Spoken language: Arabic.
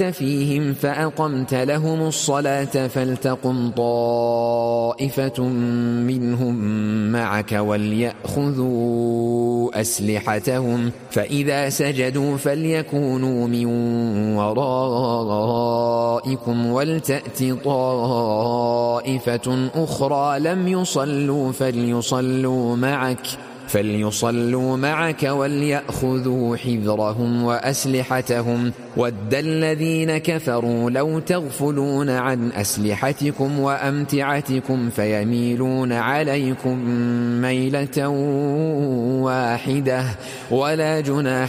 فيهم فأقمت لهم الصلاة فلتقم طائفة منهم معك وليأخذوا أسلحتهم فإذا سجدوا فليكونوا من ورائكم ولتأت طائفة أخرى لم يصلوا فليصلوا معك وليأخذوا حذرهم وأسلحتهم ود الذين كفروا لو تغفلون عن أسلحتكم وأمتعتكم فيميلون عليكم ميلة واحدة ولا جناح